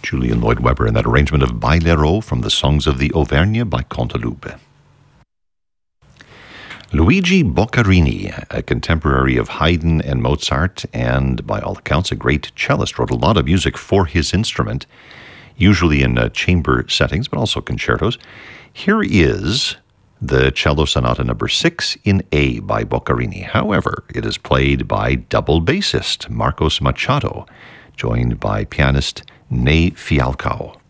Julian Lloyd Webber in that arrangement of Bailero from the Songs of the Auvergne by Cantaloupe. Luigi Boccherini, a contemporary of Haydn and Mozart, and by all accounts a great cellist, wrote a lot of music for his instrument, usually in chamber settings, but also concertos. Here is the Cello Sonata number 6 in A by Boccherini. However, it is played by double bassist Marcos Machado, joined by pianist Ney Fialcao.